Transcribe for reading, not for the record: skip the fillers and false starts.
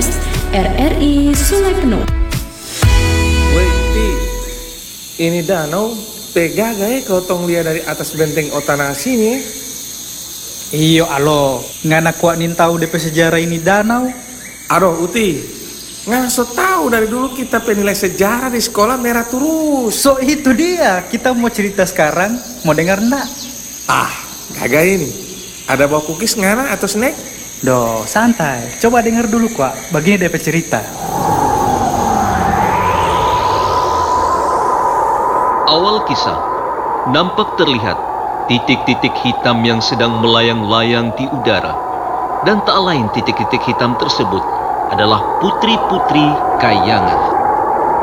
Podcast RRI Sungai Penuh. Woi, ini danau pegaga ya kalau tong lihat dari atas benteng Otana sini. Iyo alo, ngana kuat nin tahu DP sejarah ini danau. Aduh, Uti, ngaso tahu dari dulu kita penilai sejarah di sekolah merah terus. So itu dia, kita mau cerita sekarang, mau dengar ndak? Ah, kagak ini. Ada bawa cookies ngana atau snack? Doh, santai, coba dengar dulu kuat, begini DP cerita. Awal kisah, nampak terlihat titik-titik hitam yang sedang melayang-layang di udara. Dan tak lain titik-titik hitam tersebut adalah putri-putri kayangan.